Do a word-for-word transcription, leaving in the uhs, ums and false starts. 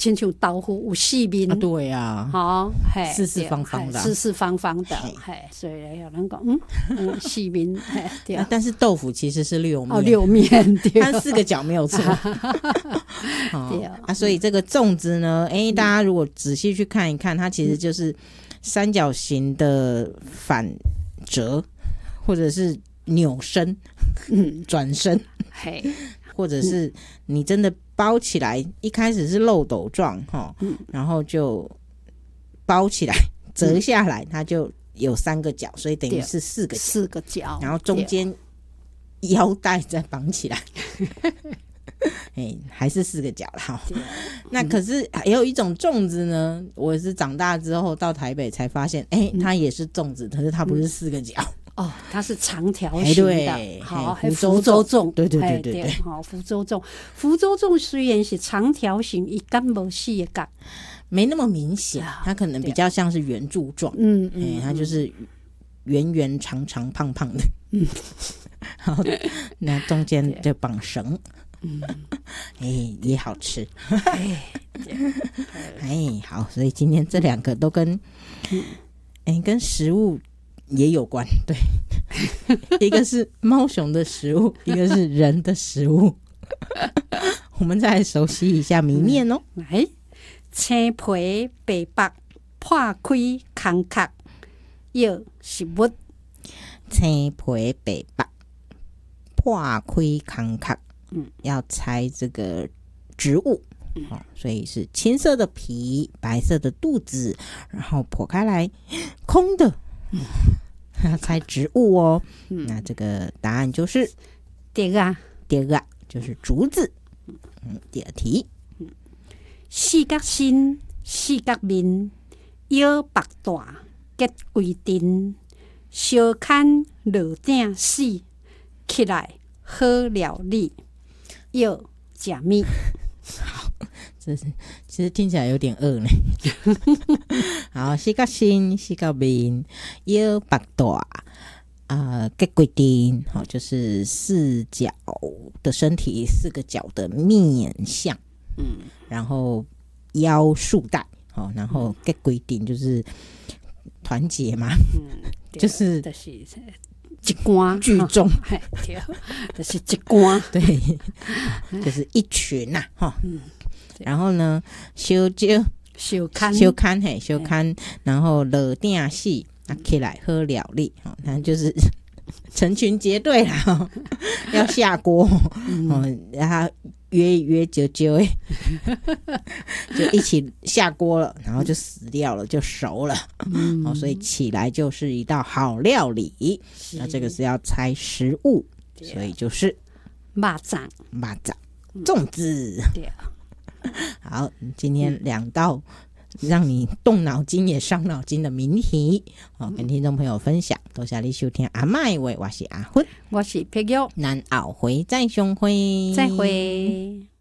亲像豆腐有四面啊，对啊， 好、哦，嘿， 四四方方的、啊， 四四方方的，嘿，所以有人讲，嗯嗯，四面，嘿，对、 啊。但是豆腐其实是六面， 哦，六面，对， 它四个角没有错。哦、对啊，所以这个粽子呢，哎，大家如果仔细去看一看，它其实就是三角形的反折，或者是扭身、嗯、转身，嘿，或者是你真的包起来，一开始是漏斗状哈、嗯，然后就包起来折下来，它就有三个角，所以等于是四个角， 四个角， 然后中间腰带再绑起来。欸、还是四个角啦。那可是还有一种粽子呢，我是长大之后到台北才发现，哎、欸，它也是粽子，可是它不是四个角。 哦，它是长条形的， 欸、 好，福州粽， 对对对对对， 好，福州粽，福州粽虽然是长条形，它根本四个角， 没那么明显，它可能比较像是圆柱状，嗯嗯、欸，它就是圆圆长长胖胖的，嗯，然后那中间就绑绳。嗯，哎、欸，也好吃，哎、欸，好，所以今天这两个都跟，哎、欸，跟食物也有关，对，一个是猫熊的食物，一个是人的食物，我们再来熟悉一下谜面哦。 来，青皮白白破开空壳，要是物， 青皮白白破开空壳。嗯，要猜这个植物、哦、所以是青色的皮，白色的肚子，然后剖开来空的、嗯、要猜植物哦、嗯、那这个答案就是第二个第二个就是竹子。嗯，第二题， 四角身四角面，腰白大结规定，小看落顶死，起来好料理。又假蜜， 好，这是其实听起来有点饿呢。好，四角身、四角面、腰白大啊，结规定，好，就是四角的身体，四个角的面相，嗯，然后腰束带，好，然后结规定就是团结嘛，嗯，就是。 一竿聚众， 对，就是一竿， 对，就是一群呐、啊，嗯，然后呢，小招小看小看嘿，小看，然后落顶死，啊起来好料理，哦，那就是成群结队啦，哦、要下锅，嗯、哦，然后约约啾啾哎，就一起下锅了，然后就死掉了，就熟了，嗯、哦，所以起来就是一道好料理。那这个是要猜食物，所以就是肉粽、 肉粽、粽子。 对， 好，今天两道让你动脑筋也伤脑筋的谜题，哦，跟听众朋友分享。多谢你收听阿嬷的话，我是阿芬， 我是碧玉， 咱后回再相会， 再会。